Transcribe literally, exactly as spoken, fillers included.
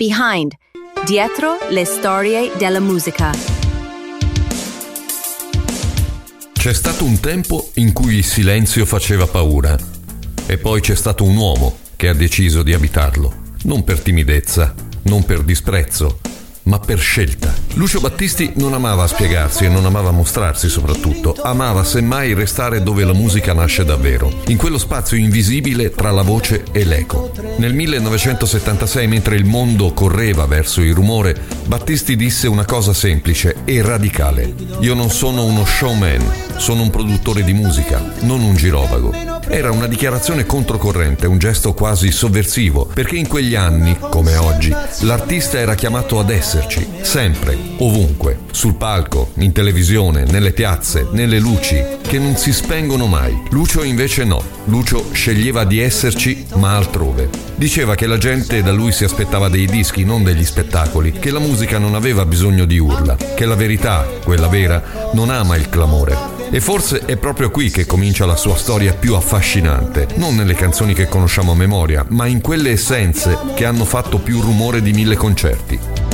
Behind, dietro le storie della musica. C'è stato un tempo in cui il silenzio faceva paura, e poi c'è stato un uomo che ha deciso di abitarlo, non per timidezza, non per disprezzo, ma per scelta. Lucio Battisti non amava spiegarsi e non amava mostrarsi soprattutto, amava semmai restare dove la musica nasce davvero, in quello spazio invisibile tra la voce e l'eco. Nel millenovecentosettantasei, mentre il mondo correva verso il rumore, Battisti disse una cosa semplice e radicale: io non sono uno showman, sono un produttore di musica, non un girovago. Era una dichiarazione controcorrente, un gesto quasi sovversivo, perché in quegli anni, come oggi, l'artista era chiamato ad esserci, sempre, ovunque, sul palco, in televisione, nelle piazze, nelle luci, che non si spengono mai. Lucio invece no, Lucio sceglieva di esserci, ma altrove. Diceva che la gente da lui si aspettava dei dischi, non degli spettacoli, che la musica non aveva bisogno di urla, che la verità, quella vera, non ama il clamore. E forse è proprio qui che comincia la sua storia più affascinante, non nelle canzoni che conosciamo a memoria, ma in quelle essenze che hanno fatto più rumore di mille concerti.